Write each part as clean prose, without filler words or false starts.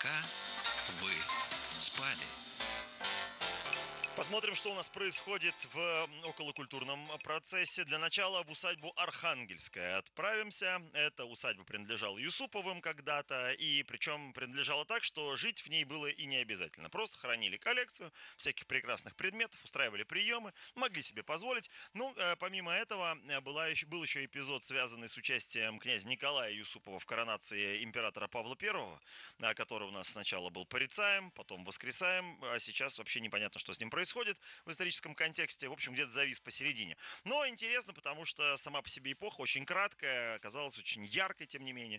Пока вы спали. Посмотрим, что у нас происходит в околокультурном процессе. Для начала в усадьбу Архангельская отправимся. Эта усадьба принадлежала Юсуповым когда-то, и причем принадлежала так, что жить в ней было и не обязательно. Просто хранили коллекцию всяких прекрасных предметов, устраивали приемы, могли себе позволить. Ну, помимо этого, был еще эпизод, связанный с участием князя Николая Юсупова в коронации императора Павла I, который у нас сначала был порицаем, потом воскресаем, а сейчас вообще непонятно, что с ним происходит в историческом контексте, в общем, где-то завис посередине. Но интересно, потому что сама по себе эпоха очень краткая, оказалась очень яркой, тем не менее.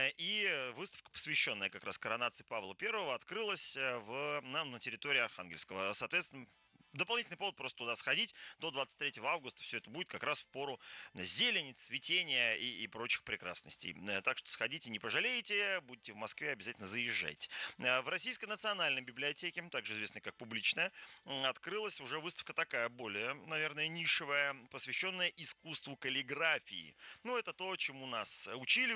И выставка, посвященная как раз коронации Павла I, открылась на территории Архангельского. Соответственно, дополнительный повод просто туда сходить. До 23 августа все это будет как раз в пору зелени, цветения и прочих прекрасностей. Так что сходите, не пожалеете. Будете в Москве, обязательно заезжайте. В Российской национальной библиотеке, также известной как публичная, открылась уже выставка такая, более, наверное, нишевая, посвященная искусству каллиграфии. Ну, это то, чему нас учили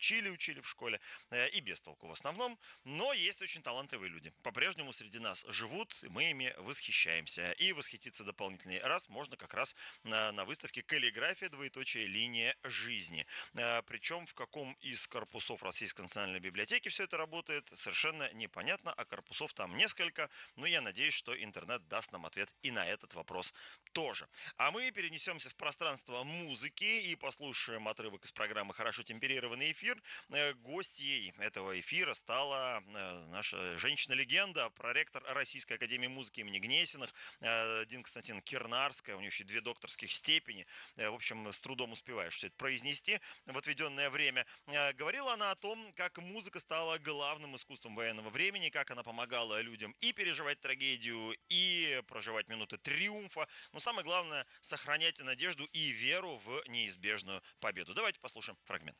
в школе, и без толку в основном. Но есть очень талантливые люди. По-прежнему среди нас живут, и мы ими восхищаемся. И восхититься дополнительный раз можно как раз на выставке «Каллиграфия. Линия жизни». Причем в каком из корпусов Российской национальной библиотеки все это работает, совершенно непонятно, а корпусов там несколько. Но я надеюсь, что интернет даст нам ответ и на этот вопрос тоже. А мы перенесемся в пространство музыки и послушаем отрывок из программы «Хорошо темперированный эфир». Гостьей этого эфира стала наша женщина-легенда, проректор Российской академии музыки имени Гнесиных, Дина Константиновна Кирнарская. У нее еще 2 докторских степени. В общем, с трудом успеваешь все это произнести в отведенное время. Говорила она о том, как музыка стала главным искусством военного времени, как она помогала людям и переживать трагедию, и проживать минуты триумфа. Но самое главное, сохранять надежду и веру в неизбежную победу. Давайте послушаем фрагмент.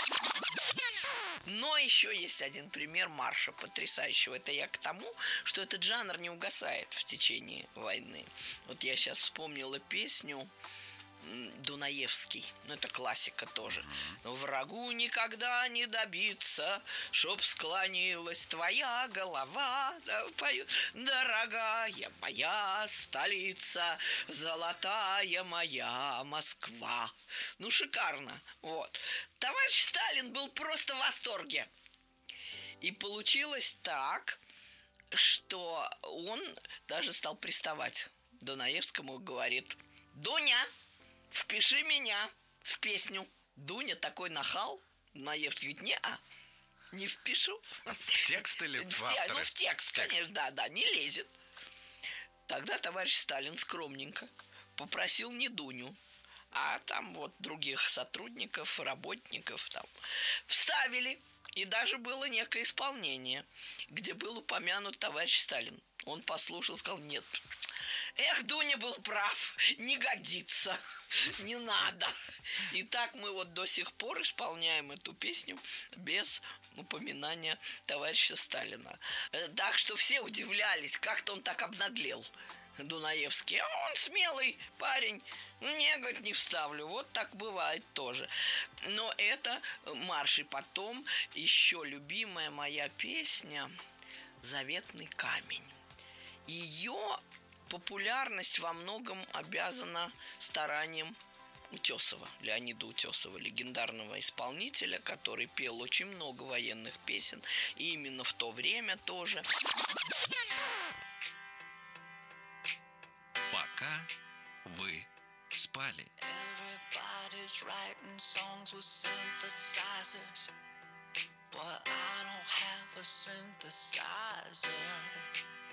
Но еще есть один пример марша потрясающего. Это я к тому, что этот жанр не угасает в течение войны. Вот я сейчас вспомнила песню Дунаевский, ну это классика тоже. Врагу никогда не добиться, чтоб склонилась твоя голова, да, поют. Дорогая моя столица, золотая моя Москва. Ну шикарно, вот. Товарищ Сталин был просто в восторге. И получилось так, что он даже стал приставать к Дунаевскому, говорит: Дуня, впиши меня в песню. Дуня такой нахал. Дунаевский говорит: не впишу. В текст или в авторы? Ну, в текст, конечно, да, не лезет. Тогда товарищ Сталин скромненько попросил не Дуню, а там вот других сотрудников, работников там вставили. И даже было некое исполнение, где был упомянут товарищ Сталин. Он послушал, сказал: нет. Эх, Дуня был прав, не годится, не надо. И так мы вот до сих пор исполняем эту песню без упоминания товарища Сталина. Так что все удивлялись, как-то он так обнаглел, Дунаевский. А он смелый парень. Не, говорит, не вставлю. Вот так бывает тоже. Но это марш. И потом еще любимая моя песня «Заветный камень». Ее популярность во многом обязана стараниям Утесова, Леонида Утесова, легендарного исполнителя, который пел очень много военных песен, и именно в то время тоже. Пока вы спали. Everybody's writing songs with synthesizers, but I don't have a synthesizer.